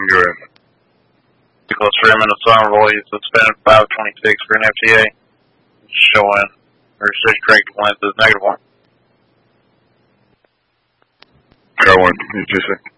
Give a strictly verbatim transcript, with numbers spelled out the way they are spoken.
Go ahead. Nicholas Freeman of Somerville, he's suspended five twenty-six for an F T A. Showing her six correct length is negative one. Got one. You just say?